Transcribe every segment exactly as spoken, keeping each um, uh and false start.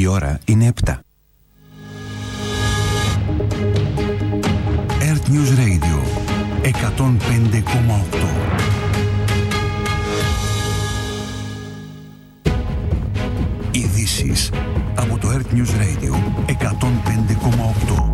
Η ώρα είναι επτά. Earth News Radio εκατόν πέντε κόμμα οκτώ. Ειδήσεις από το Earth News Radio εκατόν πέντε κόμμα οκτώ.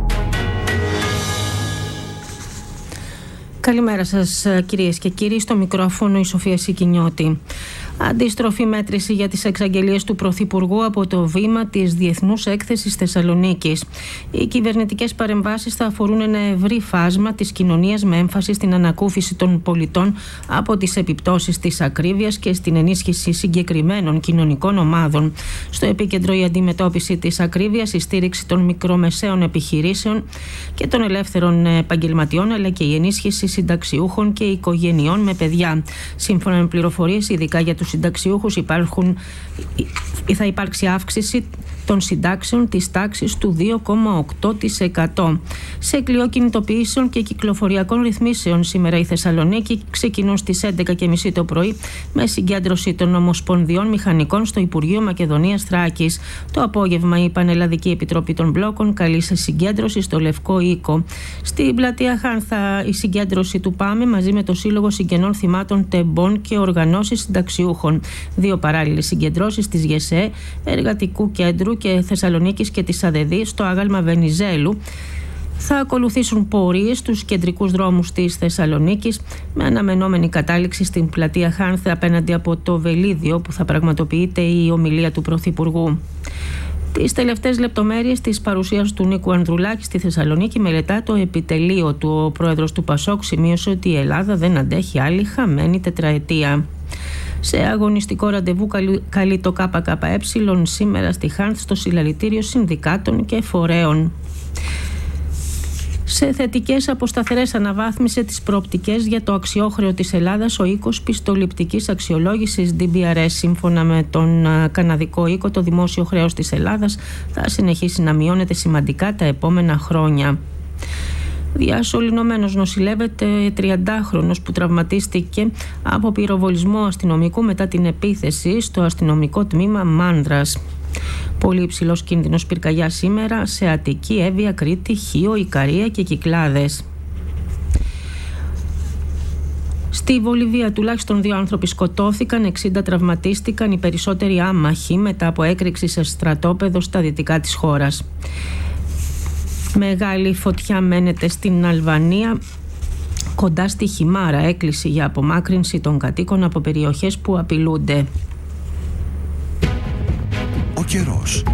Καλημέρα σας κυρίες και κύριοι, στο μικρόφωνο η Σοφία Σικινιώτη. Αντίστροφη μέτρηση για τις εξαγγελίες του Πρωθυπουργού από το βήμα της Διεθνούς Έκθεσης Θεσσαλονίκης. Οι κυβερνητικές παρεμβάσεις θα αφορούν ένα ευρύ φάσμα της κοινωνίας με έμφαση στην ανακούφιση των πολιτών από τις επιπτώσεις της ακρίβειας και στην ενίσχυση συγκεκριμένων κοινωνικών ομάδων. Στο επίκεντρο η αντιμετώπιση της ακρίβειας, η στήριξη των μικρομεσαίων επιχειρήσεων και των ελεύθερων επαγγελματιών, αλλά και η ενίσχυση συνταξιούχων και οικογενειών με παιδιά. Σύμφωνα με πληροφορίες, ειδικά για τους συνταξιούχους υπάρχουν, θα υπάρξει αύξηση των συντάξεων της τάξης του δύο κόμμα οκτώ τοις εκατό. Σε κλειό κινητοποιήσεων και κυκλοφοριακών ρυθμίσεων σήμερα η Θεσσαλονίκη ξεκινούν στις έντεκα και μισή το πρωί με συγκέντρωση των Ομοσπονδιών Μηχανικών στο Υπουργείο Μακεδονίας Θράκης. Το απόγευμα η Πανελλαδική Επιτροπή των Μπλόκων καλεί σε συγκέντρωση στο Λευκό Οίκο. Στην πλατεία Χάνθα η συγκέντρωση του ΠΑΜΕ μαζί με το Σύλλογο Συγγενών Θυμάτων Τεμπών και οργανώσεις συνταξιούχων. Δύο παράλληλες συγκεντρώσεις της ΓΕΣΕ, Εργατικού Κέντρου και Θεσσαλονίκης και της ΑΔΕΔΗ στο άγαλμα Βενιζέλου. Θα ακολουθήσουν πορείες στους κεντρικούς δρόμους της Θεσσαλονίκης με αναμενόμενη κατάληξη στην πλατεία Χάνθα απέναντι από το Βελίδιο, που θα πραγματοποιείται η ομιλία του Πρωθυπουργού. Τις τελευταίες λεπτομέρειες της παρουσίας του Νίκου Ανδρουλάκη στη Θεσσαλονίκη μελετά το επιτελείο του. Ο πρόεδρος του Πασόκ σημείωσε ότι η Ελλάδα δεν αντέχει άλλη χαμένη τετραετία. Σε αγωνιστικό ραντεβού καλεί το ΚΚΕ σήμερα στη Χάνθ στο συλλαλητήριο συνδικάτων και φορέων. Σε θετικές αποσταθερές αναβάθμισε τις προοπτικές για το αξιόχρεο της Ελλάδας ο οίκος πιστοληπτικής αξιολόγησης ντι μπι αρ ες. Σύμφωνα με τον καναδικό οίκο, το δημόσιο χρέος της Ελλάδας θα συνεχίσει να μειώνεται σημαντικά τα επόμενα χρόνια. Διασωληνωμένος νοσηλεύεται τριαντάχρονος που τραυματίστηκε από πυροβολισμό αστυνομικού μετά την επίθεση στο αστυνομικό τμήμα Μάνδρας. Πολύ υψηλός κίνδυνος πυρκαγιάς σήμερα σε Αττική, Εύβοια, Κρήτη, Χίο, Ικαρία και Κυκλάδες. Στη Βολιβία τουλάχιστον δύο άνθρωποι σκοτώθηκαν, εξήντα τραυματίστηκαν, οι περισσότεροι άμαχοι μετά από έκρηξη σε στρατόπεδο στα δυτικά της χώρας. Μεγάλη φωτιά μένεται στην Αλβανία, κοντά στη Χιμάρα, έκκληση για απομάκρυνση των κατοίκων από περιοχές που απειλούνται. Ο καιρός.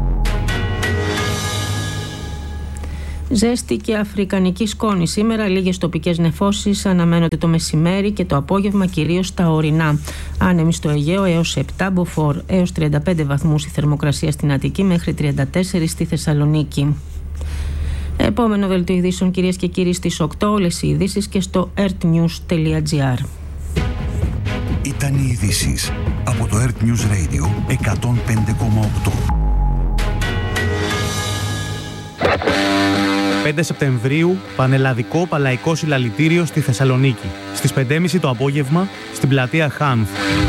Ζέστη και αφρικανική σκόνη σήμερα, λίγες τοπικές νεφώσεις αναμένονται το μεσημέρι και το απόγευμα κυρίως στα ορεινά. Άνεμοι στο Αιγαίο έως επτά, μποφόρ έως τριάντα πέντε βαθμούς η θερμοκρασία στην Αττική, μέχρι τριάντα τέσσερα στη Θεσσαλονίκη. Επόμενο δελτίο ειδήσεων κυρίες και κύριοι στις οκτώ, όλες οι ειδήσεις και στο earthnews τελεία gr. Ήταν οι ειδήσεις από το Earth News Radio εκατόν πέντε κόμμα οκτώ. πέντε Σεπτεμβρίου, πανελλαδικό παλαϊκό συλλαλητήριο στη Θεσσαλονίκη. Στις πέντε και μισή το απόγευμα, στην πλατεία Χάνθ.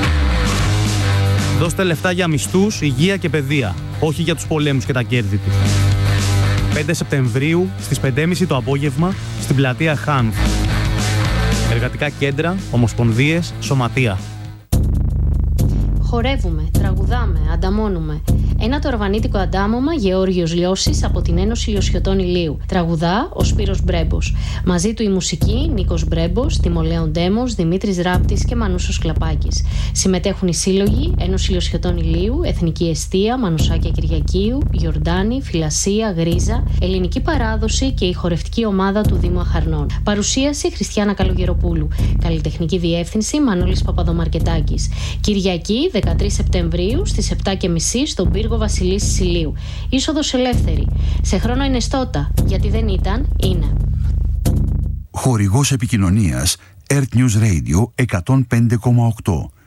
Δώστε λεφτά για μισθούς, υγεία και παιδεία, όχι για τους πολέμους και τα κέρδη του. πέντε Σεπτεμβρίου, στις πέντε και μισή το απόγευμα, στην πλατεία Χάνθ. Εργατικά κέντρα, ομοσπονδίες, σωματεία. Χορεύουμε, τραγουδάμε, ανταμώνουμε. Ένα τορβανίτικο αντάμωμα Γεώργιος Λιώσης από την Ένωση Λιωσιωτών Ηλίου. Τραγουδά ο Σπύρος Μπρέμπος. Μαζί του η μουσική Νίκος Μπρέμπος, Τιμολέων Ντέμος, Δημήτρης Ράπτης και Μανούσος Κλαπάκης. Συμμετέχουν οι σύλλογοι Ένωση Λιωσιωτών Ηλίου, Εθνική Εστία, Μανουσάκια Κυριακίου, Γιορτάνη, Φιλασία, Γρίζα, Ελληνική Παράδοση και η χορευτική ομάδα του Δήμου Αχαρνών. Παρουσίαση Χριστιάνα Καλογεροπούλου. Καλλιτεχνική διεύθυνση Μανώλης Παπαδομαρκετάκης. Κυριακή δεκατρείς Σεπτεμβρίου στις επτά και μισή στον πύργο Βασιλής Σιλίου. Είσοδος ελεύθερη. Σε χρόνο είναι στότα, γιατί δεν ήταν, είναι. Χορηγός επικοινωνίας Earth News Radio εκατόν πέντε κόμμα οκτώ.